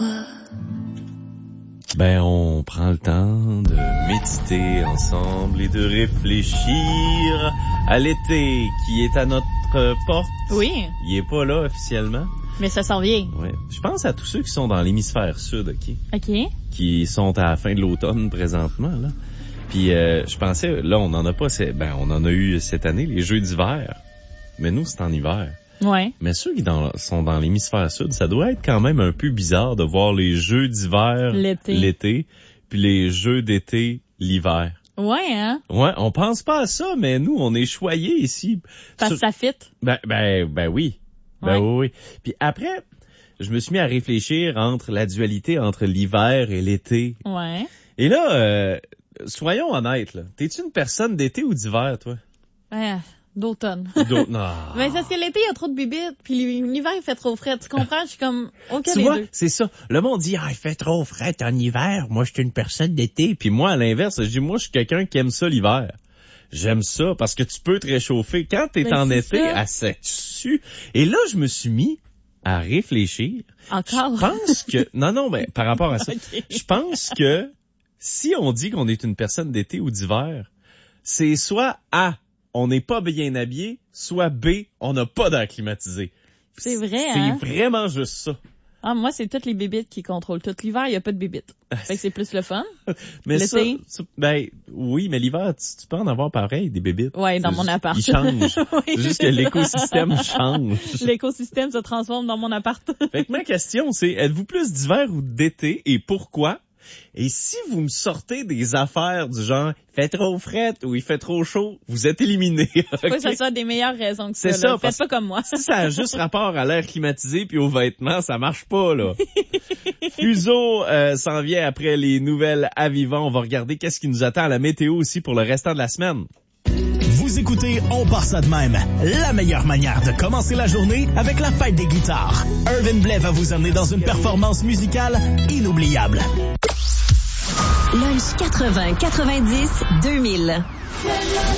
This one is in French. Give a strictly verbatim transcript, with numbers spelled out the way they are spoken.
pourquoi? Ben, on prend le temps de méditer ensemble et de réfléchir à l'été qui est à notre porte. Oui. Il est pas là officiellement. Mais ça s'en vient. Ouais. Je pense à tous ceux qui sont dans l'hémisphère sud, OK? OK. Qui sont à la fin de l'automne présentement, là. Puis euh, je pensais, là, on en a pas, c'est, ben, on en a eu cette année, les jeux d'hiver. Mais nous, c'est en hiver. Ouais. Mais ceux qui dans, sont dans l'hémisphère sud, ça doit être quand même un peu bizarre de voir les jeux d'hiver l'été, l'été puis les jeux d'été l'hiver. Ouais, hein? Ouais, on pense pas à ça, mais nous, on est choyés ici. Parce que ça fit. Ben, ben, ben oui. Ben ouais. oui, oui. Puis après, je me suis mis à réfléchir entre la dualité entre l'hiver et l'été. Ouais. Et là, euh, soyons honnêtes, là. T'es-tu une personne d'été ou d'hiver, toi? Ouais. D'automne. D'automne. Non. Mais c'est parce que l'été, il y a trop de bibites, puis l'hiver, il fait trop frais. Tu comprends? Je suis comme, OK, tu les vois, deux. c'est ça. Le monde dit, ah, il fait trop frais en hiver. Moi, je suis une personne d'été. Puis moi, à l'inverse, je dis, moi, je suis quelqu'un qui aime ça l'hiver. J'aime ça parce que tu peux te réchauffer. Quand t'es Mais en c'est été, ça. à sec, tu sues. Et là, je me suis mis à réfléchir. Encore? Je pense que, non, non, mais par rapport à ça, Okay. je pense que si on dit qu'on est une personne d'été ou d'hiver, c'est soit A, on n'est pas bien habillé, soit B, on n'a pas d'air climatisé. C'est vrai, C'est hein? vraiment juste ça. Ah, moi, c'est toutes les bibites qui contrôlent tout. L'hiver, il n'y a pas de bibites. Fait que c'est plus le fun. Mais l'été? ça, ça, ben, oui, mais l'hiver, tu, tu peux en avoir pareil, des bébites. Ouais, dans C'est mon juste- appart. Ils changent. Oui. C'est juste que l'écosystème change. L'écosystème se transforme dans mon appart. Fait que ma question, c'est, êtes-vous plus d'hiver ou d'été et pourquoi? Et si vous me sortez des affaires du genre, il fait trop fret ou il fait trop chaud, vous êtes éliminé. Faut que ok? ça soit des meilleures raisons que ça. C'est ça, là. parce- Faites pas comme moi. Si ça a juste rapport à l'air climatisé puis aux vêtements, ça marche pas, là. Fuseau euh, s'en vient après les nouvelles à vivant. On va regarder qu'est-ce qui nous attend à la météo aussi pour le restant de la semaine. Vous écoutez On part ça de même, la meilleure manière de commencer la journée avec la fête des guitares. Irvin Blais va vous emmener dans une performance musicale inoubliable. Lunch quatre-vingts quatre-vingt-dix deux mille.